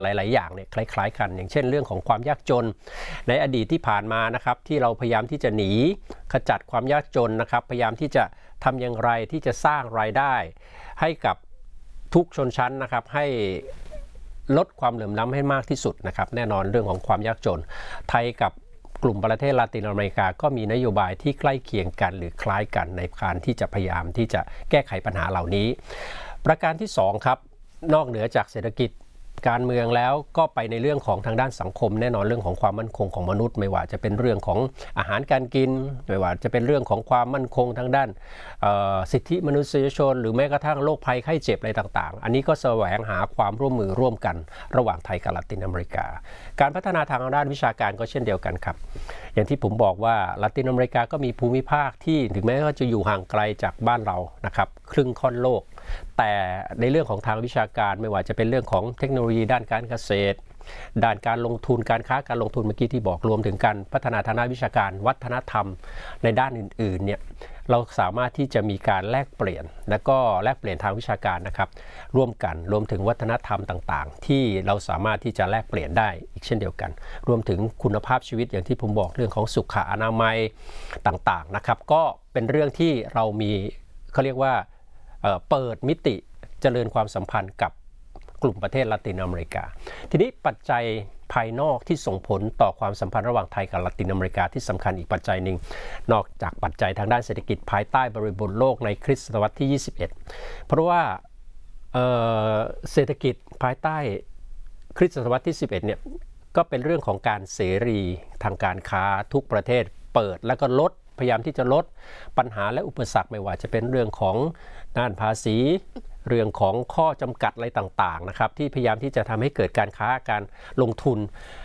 หลายๆอย่างเนี่ยคล้ายๆกันอย่างเช่นเรื่องของความยากจนในอดีตที่ผ่านมานะครับที่เราพยายามที่จะหนีขจัดความยากจนนะครับพยายามที่จะทำอย่างไรที่จะสร้างรายได้ให้กับทุกชนชั้นนะครับให้ลดความเหลื่อมล้ำให้มากที่สุดนะครับแน่นอนเรื่องของความยากจนไทยกับกลุ่มประเทศลาตินอเมริกาก็มีนโยบายที่ใกล้เคียงกันหรือคล้ายกันในการที่จะพยายามที่จะแก้ไขปัญหาเหล่านี้ประการที่2ครับนอกเหนือจากเศรษฐกิจการเมืองแล้วก็ไปในเรื่องของทางด้านสังคมแน่นอนเรื่องของความมั่นคงของมนุษย์ไม่ว่าจะเป็นเรื่องของอาหารการกินไม่ว่าจะเป็นเรื่องของความมั่นคงทางด้านสิทธิมนุษยชนหรือแม้กระทั่งโรคภัยไข้เจ็บอะไรต่างๆอันนี้ก็แสวงหาความร่วมมือร่วมกันระหว่างไทยกับลาตินอเมริกาการพัฒนาทางด้านวิชาการก็เช่นเดียวกันครับอย่างที่ผมบอกว่าลาตินอเมริกาก็มีภูมิภาคที่ถึงแม้ว่าจะอยู่ห่างไกลจากบ้านเรานะครับครึ่งค่อนโลกแต่ในเรื่องของทางวิชาการไม่ว่าจะเป็นเรื่องของเทคโนโลยีด้านการเกษตรด้านการลงทุนการค้าการลงทุนเมื่อกี้ที่บอกรวมถึงการพัฒนาทางด้านวิชาการวัฒนธรรมในด้านอื่นๆเนี่ยเราสามารถที่จะมีการแลกเปลี่ยนและก็แลกเปลี่ยนทางวิชาการนะครับร่วมกันรวมถึงวัฒนธรรมต่างๆที่เราสามารถที่จะแลกเปลี่ยนได้อีกเช่นเดียวกันรวมถึงคุณภาพชีวิตอย่างที่ผมบอกเรื่องของสุขอนามัยต่างๆนะครับก็เป็นเรื่องที่เรามีเขาเรียกว่าเปิดมิติเจริญความสัมพันธ์กับกลุ่มประเทศลาตินอเมริกาทีนี้ปัจจัยภายนอกที่ส่งผลต่อความสัมพันธ์ระหว่างไทยกับลาตินอเมริกาที่สำคัญอีกปัจจัยหนึ่งนอกจากปัจจัยทางด้านเศรษฐกิจภายใต้บริบทโลกในคริสตศตวรรษที่21เพราะว่าเศรษฐกิจภายใต้คริสตศตวรรษที่11เนี่ยก็เป็นเรื่องของการเสรีทางการค้าทุกประเทศเปิดแล้วก็ลดพยายามที่จะลดปัญหาและอุปสรรคไม่ว่าจะเป็นเรื่องของด้านภาษีเรื่องของข้อจำกัดอะไรต่างๆนะครับที่พยายามที่จะทำให้เกิดการค้าการลงทุน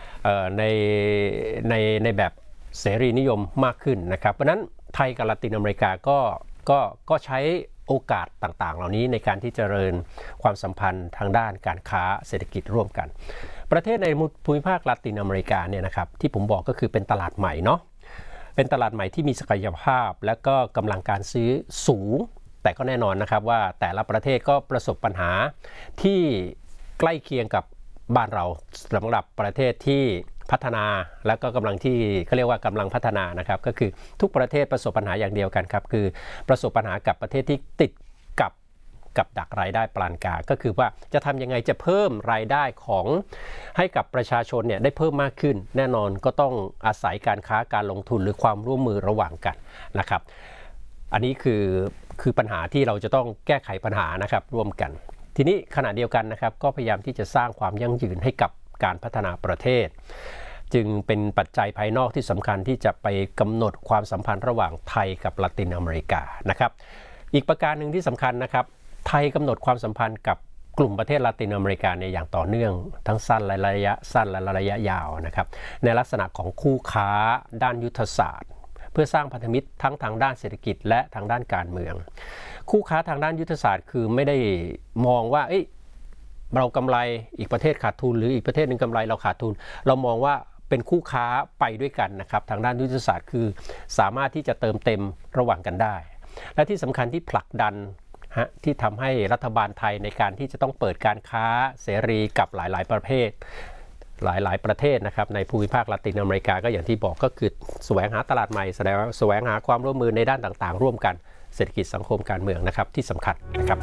ในแบบเสรีนิยมมากขึ้นนะครับเพราะนั้นไทยกับลาตินอเมริกาก็ใช้โอกาสต่างๆเหล่านี้ในการที่เจริญความสัมพันธ์ทางด้านการค้าเศรษฐกิจร่วมกันประเทศในภูมิภาคลาตินอเมริกาเนี่ยนะครับที่ผมบอกก็คือเป็นตลาดใหม่เนาะเป็นตลาดใหม่ที่มีศักยภาพและก็กำลังการซื้อสูงแต่ก็แน่นอนนะครับว่าแต่ละประเทศก็ประสบปัญหาที่ใกล้เคียงกับบ้านเราสำหรับประเทศที่พัฒนาและก็กำลังที่เขาเรียกว่ากำลังพัฒนานะครับก็คือทุกประเทศประสบปัญหาอย่างเดียวกันครับคือประสบปัญหากับประเทศที่ติดกับดักรายได้ปานกลางก็คือว่าจะทำยังไงจะเพิ่มรายได้ของให้กับประชาชนเนี่ยได้เพิ่มมากขึ้นแน่นอนก็ต้องอาศัยการค้าการลงทุนหรือความร่วมมือระหว่างกันนะครับอันนี้คือปัญหาที่เราจะต้องแก้ไขปัญหานะครับร่วมกันทีนี้ขณะเดียวกันนะครับก็พยายามที่จะสร้างความยั่งยืนให้กับการพัฒนาประเทศจึงเป็นปัจจัยภายนอกที่สำคัญที่จะไปกำหนดความสัมพันธ์ระหว่างไทยกับลาตินอเมริกานะครับอีกประการหนึ่งที่สำคัญนะครับไทยกำหนดความสัมพันธ์กับกลุ่มประเทศลาตินอเมริกาเนี่ยอย่างต่อเนื่องทั้งสั้นและระยะสั้นและระยะยาวนะครับในลักษณะของคู่ค้าด้านยุทธศาสตร์เพื่อสร้างพันธมิตรทั้งทางด้านเศรษฐกิจและทางด้านการเมืองคู่ค้าทางด้านยุทธศาสตร์คือไม่ได้มองว่าเรากำไรอีกประเทศขาดทุนหรืออีกประเทศหนึ่งกำไรเราขาดทุนเรามองว่าเป็นคู่ค้าไปด้วยกันนะครับทางด้านยุทธศาสตร์คือสามารถที่จะเติมเต็มระหว่างกันได้และที่สำคัญที่ผลักดันที่ทำให้รัฐบาลไทยในการที่จะต้องเปิดการค้าเสรีกับหลายๆประเภทหลายประเทศนะครับในภูมิภาคลาตินอเมริกาก็อย่างที่บอกก็คือแสวงหาตลาดใหม่แสวงหาความร่วมมือในด้านต่างๆร่วมกันเศรษฐกิจสังคมการเมืองนะครับที่สำคัญนะครับ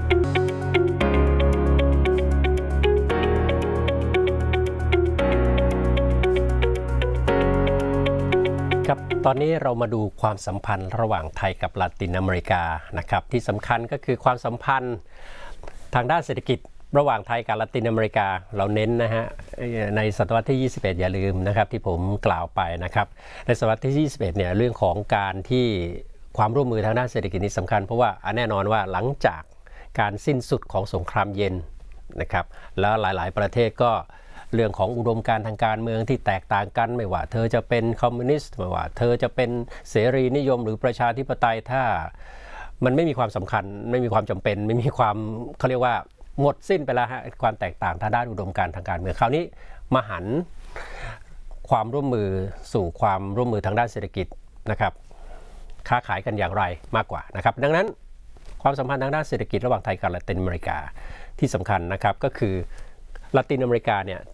ครับตอนนี้เรามาดูความสัมพันธ์ระหว่างไทยกับลาตินอเมริกานะครับที่สำคัญก็คือความสัมพันธ์ทางด้านเศรษฐกิจระหว่างไทยกับลาตินอเมริกาเราเน้นนะฮะในศตวรรษที่21อย่าลืมนะครับที่ผมกล่าวไปนะครับในศตวรรษที่21เนี่ยเรื่องของการที่ความร่วมมือทางด้านเศรษฐกิจนี่สำคัญเพราะว่าแน่นอนว่าหลังจากการสิ้นสุดของสงครามเย็นนะครับแล้วหลายๆประเทศก็เรื่องของอุดมการณ์ทางการเมืองที่แตกต่างกันไม่ว่าเธอจะเป็นคอมมิวนิสต์ไม่ว่าเธอจะเป็นเสรีนิยมหรือประชาธิปไตยถ้ามันไม่มีความสำคัญไม่มีความจำเป็นไม่มีความเขาเรียกว่าหมดสิ้นไปแล้วฮะความแตกต่างทางด้านอุดมการณ์ทางการเมืองคราวนี้มาหันความร่วมมือสู่ความร่วมมือทางด้านเศรษฐกิจนะครับค้าขายกันอย่างไรมากกว่านะครับดังนั้นความสัมพันธ์ทางด้านเศรษฐกิจระหว่างไทยกับลาตินอเมริกาที่สำคัญนะครับก็คือลาตินอเมริกาเนี่ย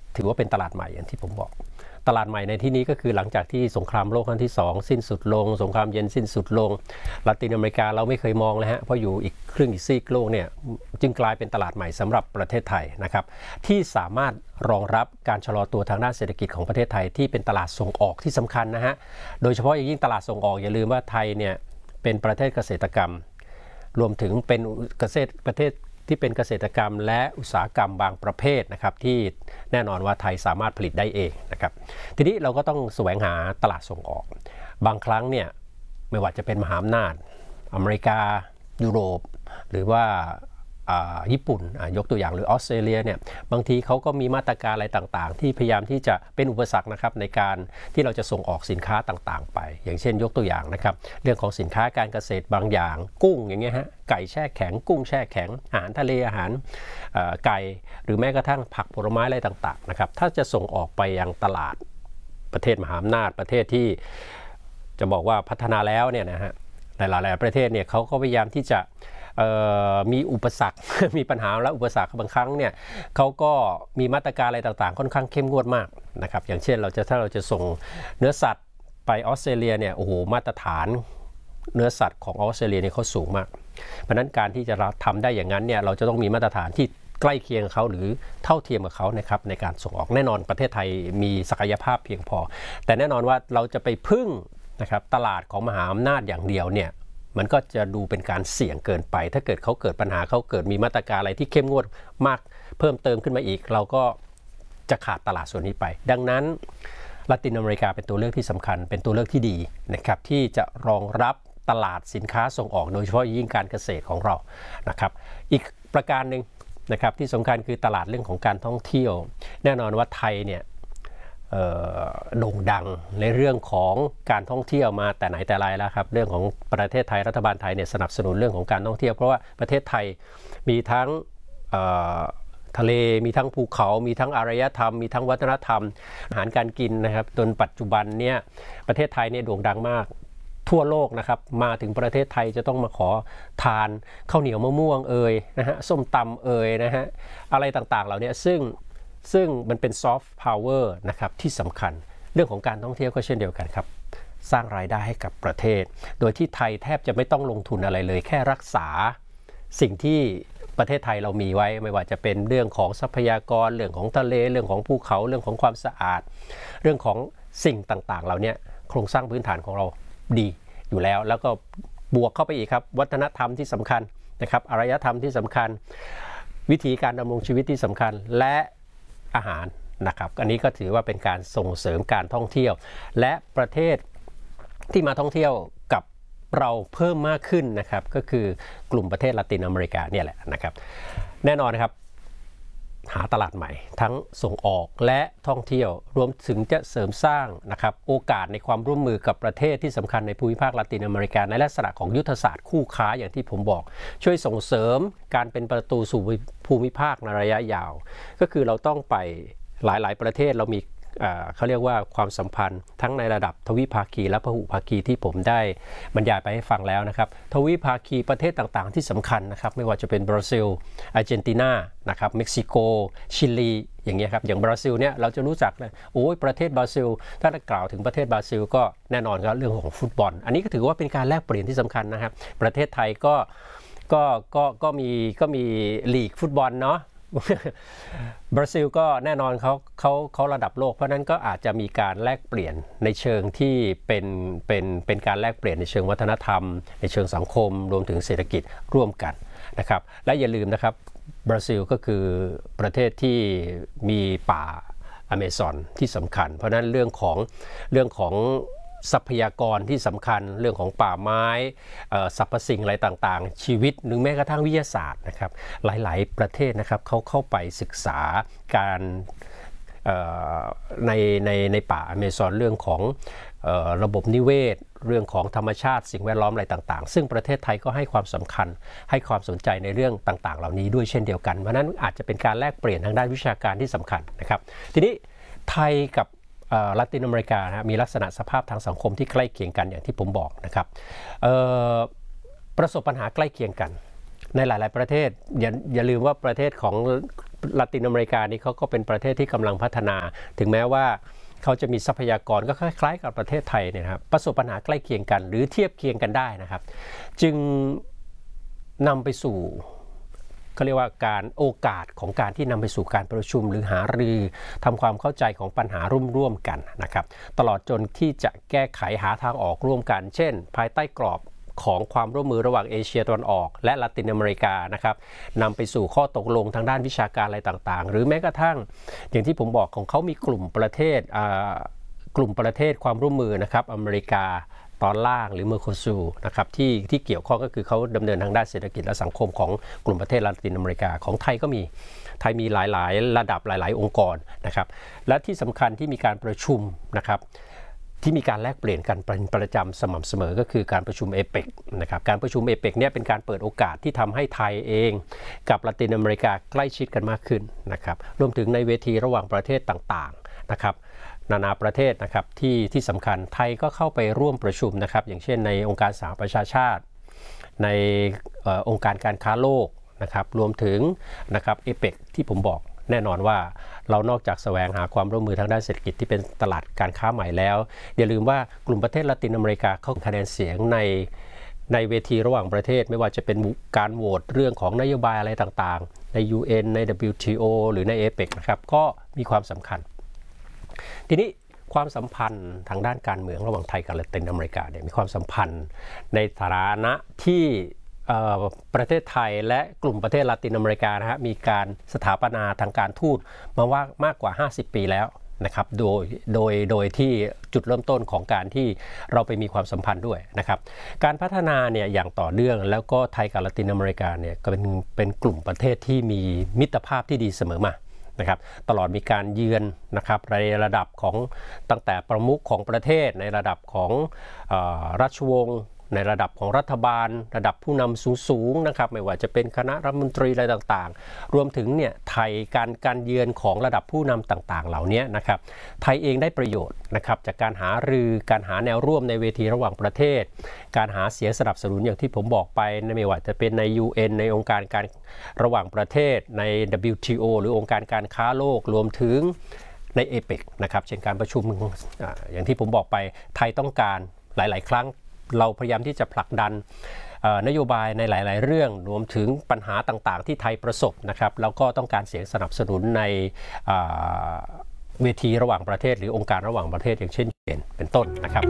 ถือว่าเป็นตลาดใหม่อย่างที่ผมบอกตลาดใหม่ในที่นี้ก็คือหลังจากที่สงครามโลกครั้งที่2สิ้นสุดลงสงครามเย็นสิ้นสุดลงลาตินอเมริกาเราไม่เคยมองเลยฮะเพราะอยู่อีกครึ่งอีกซีกโลกเนี่ยจึงกลายเป็นตลาดใหม่สำหรับประเทศไทยนะครับที่สามารถรองรับการชะลอตัวทางด้านเศรษฐกิจของประเทศไทยที่เป็นตลาดส่งออกที่สำคัญนะฮะโดยเฉพาะอย่างยิ่งตลาดส่งออกอย่าลืมว่าไทยเนี่ยเป็นประเทศเกษตรกรรมรวมถึงเป็นประเทศที่เป็นเกษตรกรรมและอุตสาหกรรมบางประเภทนะครับที่แน่นอนว่าไทยสามารถผลิตได้เองนะครับทีนี้เราก็ต้องแสวงหาตลาดส่งออกบางครั้งเนี่ยไม่ว่าจะเป็นมหาอำนาจอเมริกายุโรปหรือว่าญี่ปุ่นยกตัวอย่างหรือออสเตรเลียเนี่ยบางทีเขาก็มีมาตรการอะไรต่างๆที่พยายามที่จะเป็นอุปสรรคนะครับในการที่เราจะส่งออกสินค้าต่างๆไปอย่างเช่นยกตัวอย่างนะครับเรื่องของสินค้าการเกษตรบางอย่างกุ้งอย่างเงี้ยฮะไก่แช่แข็งกุ้งแช่แข็งอาหารทะเลอาหารไก่หรือแม้กระทั่งผักผลไม้อะไรต่างๆนะครับถ้าจะส่งออกไปยังตลาดประเทศมหาอำนาจประเทศที่จะบอกว่าพัฒนาแล้วเนี่ยนะฮะหลายๆประเทศเนี่ยเขาก็พยายามที่จะมีอุปสรรค มีปัญหาและอุปสรรคบางครั้งเนี่ยเขาก็มีมาตรการอะไรต่างๆค่อนข้างเข้มงวดมากนะครับอย่างเช่นถ้าเราจะส่งเนื้อสัตว์ไปออสเตรเลียเนี่ยโอ้โหมาตรฐานเนื้อสัตว์ของออสเตรเลียเนี่ยเขาสูงมากเพราะนั้นการที่จะทำได้อย่างนั้นเนี่ยเราจะต้องมีมาตรฐานที่ใกล้เคียงเขาหรือเท่าเทียมกับเขานะครับในการส่งออกแน่นอนประเทศไทยมีศักยภาพเพียงพอแต่แน่นอนว่าเราจะไปพึ่งนะครับตลาดของมหาอำนาจอย่างเดียวเนี่ยมันก็จะดูเป็นการเสี่ยงเกินไปถ้าเกิดเขาเกิดปัญหาเขาเกิดมีมาตรการอะไรที่เข้มงวดมากเพิ่มเติมขึ้นมาอีกเราก็จะขาดตลาดส่วนนี้ไปดังนั้นลาตินอเมริกาเป็นตัวเลือกที่สำคัญเป็นตัวเลือกที่ดีนะครับที่จะรองรับตลาดสินค้าส่งออกโดยเฉพาะยิ่งการเกษตรของเรานะครับอีกประการหนึ่งนะครับที่สำคัญคือตลาดเรื่องของการท่องเที่ยวแน่นอนว่าไทยเนี่ยโด่งดังในเรื่องของการท่องเที่ยวมาแต่ไหนแต่ไรแล้วครับเรื่องของประเทศไทยรัฐบาลไทยเนี่ยสนับสนุนเรื่องของการท่องเที่ยวเพราะว่าประเทศไทยมีทั้งทะเลมีทั้งภูเขามีทั้งอารยธรรมมีทั้งวัฒนธรรมอาหารการกินนะครับจนปัจจุบันเนี่ยประเทศไทยเนี่ยโด่งดังมากทั่วโลกนะครับมาถึงประเทศไทยจะต้องมาขอทานข้าวเหนียวมะม่วงนะฮะส้มตำนะฮะอะไรต่างๆเหล่านี้ซึ่งมันเป็นซอฟต์พาวเวอร์นะครับที่สำคัญเรื่องของการท่องเที่ยวก็เช่นเดียวกันครับสร้างรายได้ให้กับประเทศโดยที่ไทยแทบจะไม่ต้องลงทุนอะไรเลยแค่รักษาสิ่งที่ประเทศไทยเรามีไว้ไม่ว่าจะเป็นเรื่องของทรัพยากรเรื่องของทะเลเรื่องของภูเขาเรื่องของความสะอาดเรื่องของสิ่งต่างๆเหล่านี้โครงสร้างพื้นฐานของเราดีอยู่แล้วก็บวกเข้าไปอีกครับวัฒนธรรมที่สำคัญนะครับอารยธรรมที่สำคัญวิธีการดำรงชีวิตที่สำคัญและอาหารนะครับอันนี้ก็ถือว่าเป็นการส่งเสริมการท่องเที่ยวและประเทศที่มาท่องเที่ยวกับเราเพิ่มมากขึ้นนะครับก็คือกลุ่มประเทศละตินอเมริกาเนี่ยแหละนะครับแน่นอนครับหาตลาดใหม่ทั้งส่งออกและท่องเที่ยวรวมถึงจะเสริมสร้างนะครับโอกาสในความร่วมมือกับประเทศที่สำคัญในภูมิภาคละตินอเมริกาในลักษณะของยุทธศาสตร์คู่ค้าอย่างที่ผมบอกช่วยส่งเสริมการเป็นประตูสู่ภูมิภาคในระยะยาวก็คือเราต้องไปหลายๆประเทศเรามีเขาเรียกว่าความสัมพันธ์ทั้งในระดับทวิภาคีและพหุภาคีที่ผมได้บรรยายไปให้ฟังแล้วนะครับทวิภาคีประเทศต่างๆที่สำคัญนะครับไม่ว่าจะเป็นบราซิลอาร์เจนตินานะครับเม็กซิโกชิลีอย่างเงี้ยครับอย่างบราซิลเนี่ยเราจะรู้จักเลยโอ้ยประเทศบราซิลถ้ากล่าวถึงประเทศบราซิลก็แน่นอนครับเรื่องของฟุตบอลอันนี้ก็ถือว่าเป็นการแลกเปลี่ยนที่สำคัญนะครับประเทศไทยก็มีลีกฟุตบอลเนาะบราซิลก็แน่นอนเขาระดับโลกเพราะนั้นก็อาจจะมีการแลกเปลี่ยนในเชิงที่เป็นการแลกเปลี่ยนในเชิงวัฒนธรรมในเชิงสังคมรวมถึงเศรษฐกิจร่วมกันนะครับและอย่าลืมนะครับบราซิลก็คือประเทศที่มีป่าอเมซอนที่สำคัญเพราะนั้นเรื่องของทรัพยากรที่สำคัญเรื่องของป่าไม้สรรพสิ่งอะไรต่างๆชีวิตหรือแม้กระทั่งวิทยาศาสตร์นะครับหลายๆประเทศนะครับเขาเข้าไปศึกษาการในป่าอเมซอนเรื่องของระบบนิเวศเรื่องของธรรมชาติสิ่งแวดล้อมอะไรต่างๆซึ่งประเทศไทยก็ให้ความสำคัญให้ความสนใจในเรื่องต่างๆเหล่านี้ด้วยเช่นเดียวกันเพราะนั้นอาจจะเป็นการแลกเปลี่ยนทางด้านวิชาการที่สำคัญนะครับทีนี้ไทยกับละตินอเมริกานะมีลักษณะสภาพทางสังคมที่ใกล้เคียงกันอย่างที่ผมบอกนะครับประสบปัญหาใกล้เคียงกันในหลายๆประเทศอย่าลืมว่าประเทศของลาตินอเมริกานี่เขาก็เป็นประเทศที่กำลังพัฒนาถึงแม้ว่าเขาจะมีทรัพยากรก็คล้ายๆกับประเทศไทยเนี่ยครับประสบปัญหาใกล้เคียงกันหรือเทียบเคียงกันได้นะครับจึงนำไปสู่เขาเรียกว่าการโอกาสของการที่นำไปสู่การประชุมหรือหารือทำความเข้าใจของปัญหาร่วมกันนะครับตลอดจนที่จะแก้ไขหาทางออกร่วมกันเช่นภายใต้กรอบของความร่วมมือระหว่างเอเชียตะวันออกและละตินอเมริกานะครับนำไปสู่ข้อตกลงทางด้านวิชาการอะไรต่างๆหรือแม้กระทั่งอย่างที่ผมบอกของเขามีกลุ่มประเทศความร่วมมือนะครับอเมริกาตอนล่างหรือเมอร์โคซูนะครับที่เกี่ยวข้องก็คือเขาดำเนินทางด้านเศรษฐกิจและสังคมของกลุ่มประเทศละตินอเมริกาของไทยก็มีหลายๆระดับหลายๆองค์กรนะครับและที่สำคัญที่มีการประชุมนะครับที่มีการแลกเปลี่ยนกันเป็นประจำสม่ำเสมอก็คือการประชุมเอเปกนะครับการประชุมเอเปกเนี่ยเป็นการเปิดโอกาสที่ทำให้ไทยเองกับละตินอเมริกาใกล้ชิดกันมากขึ้นนะครับรวมถึงในเวทีระหว่างประเทศต่างๆนะครับนานาประเทศนะครับที่สำคัญไทยก็เข้าไปร่วมประชุมนะครับอย่างเช่นในองค์การสหประชาชาติในองค์การการค้าโลกนะครับรวมถึงนะครับเอเปกที่ผมบอกแน่นอนว่าเรานอกจากแสวงหาความร่วมมือทางด้านเศรษฐกิจที่เป็นตลาดการค้าใหม่แล้วอย่าลืมว่ากลุ่มประเทศละตินอเมริกาเขาคะแนนเสียงในเวทีระหว่างประเทศไม่ว่าจะเป็นการโหวตเรื่องของนโยบายอะไรต่างๆใน UN ใน WTO หรือใน APEC นะครับก็มีความสำคัญทีนี้ความสัมพันธ์ทางด้านการเมืองระหว่างไทยกับละตินอเมริกาเนี่ยมีความสัมพันธ์ในฐานะที่ประเทศไทยและกลุ่มประเทศละตินอเมริกานะฮะมีการสถาปนาทางการทูตมาว่ามากกว่า50ปีแล้วนะครับโดยที่จุดเริ่มต้นของการที่เราไปมีความสัมพันธ์ด้วยนะครับการพัฒนาเนี่ยอย่างต่อเนื่องแล้วก็ไทยกับละตินอเมริกาเนี่ยก็เป็นกลุ่มประเทศที่มีมิตรภาพที่ดีเสมอมานะครับตลอดมีการเยือนนะครับในระดับของตั้งแต่ประมุขของประเทศในระดับของราชวงศ์ในระดับของรัฐบาลระดับผู้นำสูงๆนะครับไม่ว่าจะเป็นคณะรัฐมนตรีอะไรต่างๆรวมถึงเนี่ยไทยการเยือนของระดับผู้นำต่างๆเหล่านี้นะครับไทยเองได้ประโยชน์นะครับจากการหารือการหาแนวร่วมในเวทีระหว่างประเทศการหาเสียงสนับสนุนอย่างที่ผมบอกไปไม่ว่าจะเป็นใน UN ในองค์การการระหว่างประเทศใน WTO หรือองค์การการค้าโลกรวมถึงในเอเปกนะครับเช่นการประชุมอย่างที่ผมบอกไปไทยต้องการหลายๆครั้งเราพยายามที่จะผลักดันนโยบายในหลายๆเรื่องรวมถึงปัญหาต่างๆที่ไทยประสบนะครับแล้วก็ต้องการเสียงสนับสนุนในเวทีระหว่างประเทศหรือองค์การระหว่างประเทศอย่างเช่นเป็นต้นนะครับ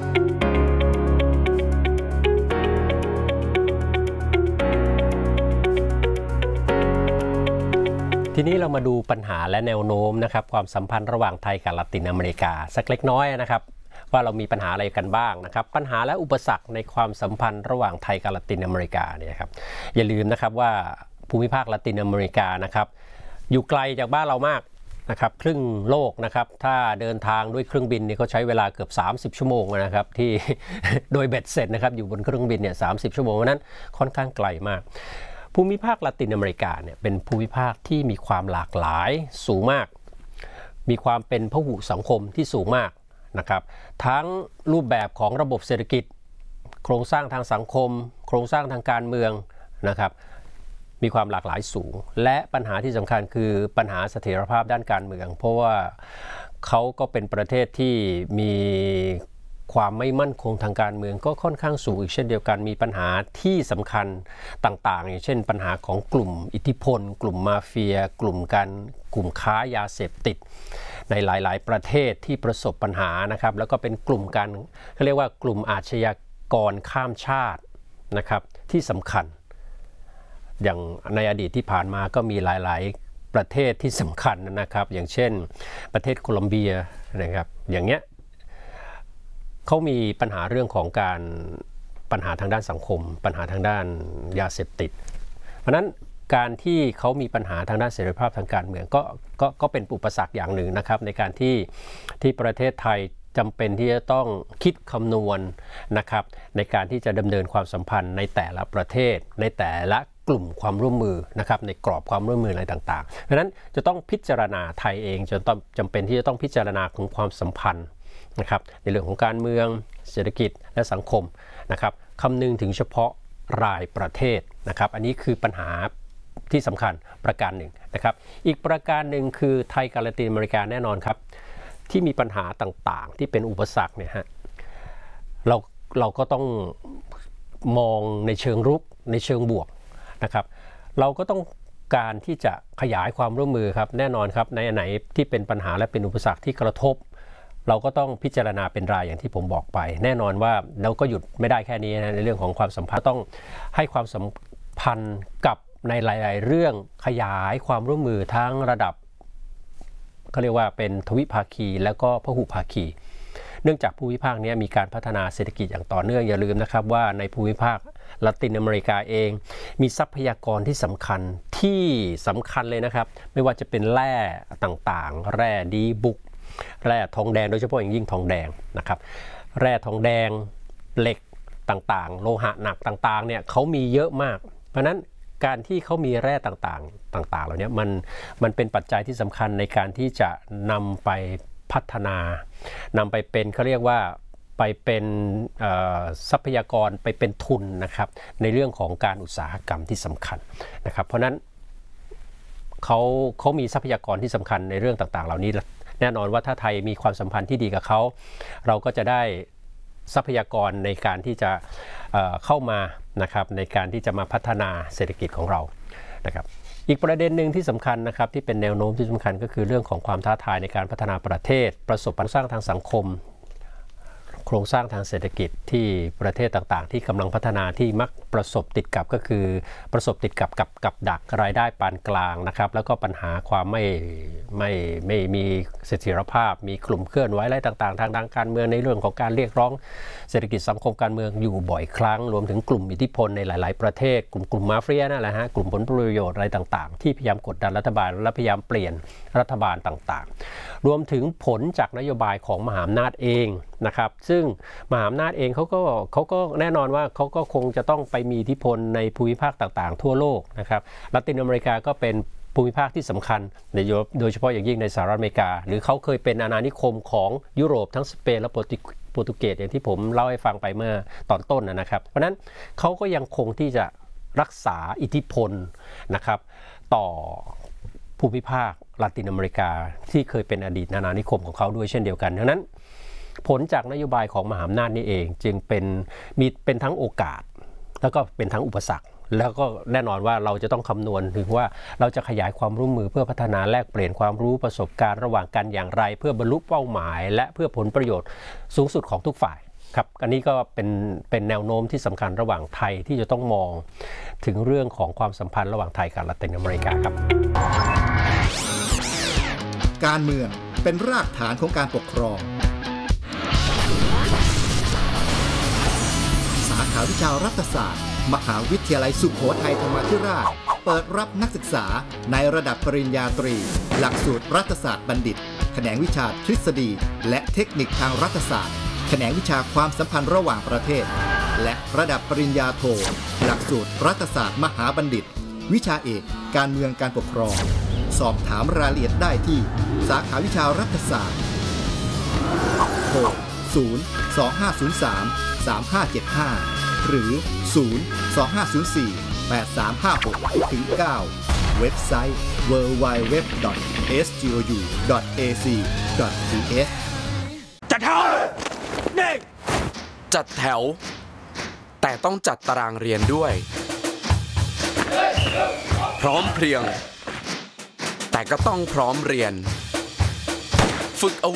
ทีนี้เรามาดูปัญหาและแนวโน้มนะครับความสัมพันธ์ระหว่างไทยกับละตินอเมริกาสักเล็กน้อยนะครับว่าเรามีปัญหาอะไรกันบ้างนะครับปัญหาและอุปสรรคในความสัมพันธ์ระหว่างไทยกับละตินอเมริกาเนี่ยครับอย่าลืมนะครับว่าภูมิภาคละตินอเมริกานะครับอยู่ไกลจากบ้านเรามากนะครับครึ่งโลกนะครับถ้าเดินทางด้วยเครื่องบินเนี่ยเขาใช้เวลาเกือบ30ชั่วโมงนะครับที่โดยเบ็ดเสร็จนะครับอยู่บนเครื่องบินเนี่ย30ชั่วโมงนั้นค่อนข้างไกลมากภูมิภาคละตินอเมริกาเนี่ยเป็นภูมิภาคที่มีความหลากหลายสูงมากมีความเป็นพหุสังคมที่สูงมากนะครับทั้งรูปแบบของระบบเศรษฐกิจโครงสร้างทางสังคมโครงสร้างทางการเมืองนะครับมีความหลากหลายสูงและปัญหาที่สำคัญคือปัญหาเสถียรภาพด้านการเมืองเพราะว่าเขาก็เป็นประเทศที่มีความไม่มั่นคงทางการเมืองก็ค่อนข้างสูงอีกเช่นเดียวกันมีปัญหาที่สำคัญต่างๆอย่างเช่นปัญหาของกลุ่มอิทธิพลกลุ่มมาเฟียกลุ่มค้ายาเสพติดในหลายๆประเทศที่ประสบปัญหานะครับแล้วก็เป็นกลุ่มการเขาเรียกว่ากลุ่มอาชญากรข้ามชาตินะครับที่สำคัญอย่างในอดีตที่ผ่านมาก็มีหลายๆประเทศที่สำคัญนะครับอย่างเช่นประเทศโคลอมเบียนะครับอย่างเงี้ยเขามีปัญหาเรื่องของปัญหาทางด้านสังคมปัญหาทางด้านยาเสพติดเพราะนั้นการที่เขามีปัญหาทางด้านเสรีภาพทางการเมืองก็เป็นอุปสรรคอย่างหนึ่งนะครับในการที่ประเทศไทยจำเป็นที่จะต้องคิดคำนวณนะครับในการที่จะดำเนินความสัมพันธ์ในแต่ละประเทศในแต่ละกลุ่มความร่วมมือนะครับในกรอบความร่วมมืออะไรต่างๆเพราะฉะนั้นจะต้องพิจารณาไทยเองจำเป็นที่จะต้องพิจารณาของความสัมพันธ์นะครับในเรื่องของการเมืองเศรษฐกิจและสังคมนะครับคำนึงถึงเฉพาะรายประเทศนะครับอันนี้คือปัญหาที่สำคัญประการหนึ่งนะครับอีกประการหนึ่งคือไทยกับละตินอเมริกาแน่นอนครับที่มีปัญหาต่างๆที่เป็นอุปสรรคเนี่ยฮะเราก็ต้องมองในเชิงรุกในเชิงบวกนะครับเราก็ต้องการที่จะขยายความร่วมมือครับแน่นอนครับในอันไหนที่เป็นปัญหาและเป็นอุปสรรคที่กระทบเราก็ต้องพิจารณาเป็นรายอย่างที่ผมบอกไปแน่นอนว่าเราก็หยุดไม่ได้แค่นี้นะในเรื่องของความสัมพันธ์ต้องให้ความสัมพันธ์กับในหลายๆเรื่องขยายความร่วมมือทั้งระดับเขาเรียกว่าเป็นทวิภาคีแล้วก็พหุภาคีเนื่องจากภูมิภาคนี้มีการพัฒนาเศรษฐกิจอย่างต่อเนื่องอย่าลืมนะครับว่าในภูมิภาคละตินอเมริกาเองมีทรัพยากรที่สำคัญเลยนะครับไม่ว่าจะเป็นแร่ต่างๆแร่ดีบุกแร่ทองแดงโดยเฉพาะอย่างยิ่งทองแดงนะครับแร่ทองแดงเหล็กต่างๆโลหะหนักต่างๆเนี่ยเขามีเยอะมากเพราะนั้นการที่เขามีแร่ต่างๆเหล่านี้มันเป็นปัจจัยที่สำคัญในการที่จะนำไปพัฒนานำไปเป็นเขาเรียกว่าไปเป็นทรัพยากรไปเป็นทุนนะครับในเรื่องของการอุตสาหกรรมที่สำคัญนะครับเพราะนั้นเขามีทรัพยากรที่สำคัญในเรื่องต่างๆเหล่านี้แน่นอนว่าถ้าไทยมีความสัมพันธ์ที่ดีกับเขาเราก็จะได้ทรัพยากรในการที่จะเข้ามานะครับในการที่จะมาพัฒนาเศรษฐกิจของเรานะครับอีกประเด็นหนึ่งที่สำคัญนะครับที่เป็นแนวโน้มที่สำคัญก็คือเรื่องของความท้าทายในการพัฒนาประเทศประสบผลสร้างทางสังคมโครงสร้างทางเศรษฐกิจที่ประเทศต่างๆที่กำลังพัฒนาที่มักประสบติดกับก็คือประสบติดกับดักรายได้ปานกลางนะครับแล้วก็ปัญหาความไม่มีเสถียรภาพมีกลุ่มเคลื่อนไหวอะไรต่างๆทางการเมืองในเรื่องของการเรียกร้องเศรษฐกิจสังคมการเมืองอยู่บ่อยครั้งรวมถึงกลุ่มอิทธิพลในหลายๆประเทศกลุ่มมาเฟียนั่นแหละฮะกลุ่มผลประโยชน์อะไรต่างๆที่พยายามกดดันรัฐบาลและพยายามเปลี่ยนรัฐบาลต่างๆรวมถึงผลจากนโยบายของมหาอำนาจเองนะครับซึ่งมหาอำนาจเองเขาก็แน่นอนว่าเขาก็คงจะต้องไปมีอิทธิพลในภูมิภาคต่างๆทั่วโลกนะครับละตินอเมริกาก็เป็นภูมิภาคที่สำคัญโดยเฉพาะอย่างยิ่งในสหรัฐอเมริกาหรือเขาเคยเป็นอาณานิคมของยุโรปทั้งสเปนและโปรตุเกสอย่างที่ผมเล่าให้ฟังไปเมื่อตอนต้นนะครับเพราะนั้นเขาก็ยังคงที่จะรักษาอิทธิพลนะครับต่อภูมิภาคละตินอเมริกาที่เคยเป็นอดีตอาณานิคมของเขาด้วยเช่นเดียวกันดังนั้นผลจากนโยบายของมหาอำนาจนี้เองจึงเป็นทั้งโอกาสแล้วก็เป็นทั้งอุปสรรคแล้วก็แน่นอนว่าเราจะต้องคำนวณถึงว่าเราจะขยายความร่วมมือเพื่อพัฒนาแลกเปลี่ยนความรู้ประสบการณ์ระหว่างกันอย่างไรเพื่อบรรลุเป้าหมายและเพื่อผลประโยชน์สูงสุดของทุกฝ่ายครับอันนี้ก็เป็นแนวโน้มที่สำคัญระหว่างไทยที่จะต้องมองถึงเรื่องของความสัมพันธ์ระหว่างไทยกับละตินอเมริกาครับการเมืองเป็นรากฐานของการปกครองสาขาวิชารัฐศาสตร์มหาวิทยาลัยสุโขทัยธรรมาธิราชเปิดรับนักศึกษาในระดับปริญญาตรีหลักสูตรรัฐศาสตร์บัณฑิตแขนงวิชาทฤษฎีและเทคนิคทางรัฐศาสตร์แขนงวิชาความสัมพันธ์ระหว่างประเทศและระดับปริญญาโทหลักสูตรรัฐศาสตร์มหาบัณฑิตวิชาเอกการเมืองการปกครองสอบถามรายละเอียดได้ที่สาขาวิชารัฐศาสตร์โทร 02503-3575 หรือ 02504-8356-9 เว็บไซต์ www.sgou.ac.th จัดแถวนี่จัดแถวแต่ต้องจัดตารางเรียนด้วยพร้อมเพรียงแต่ก็ต้องพร้อมเรียนฝึกเอา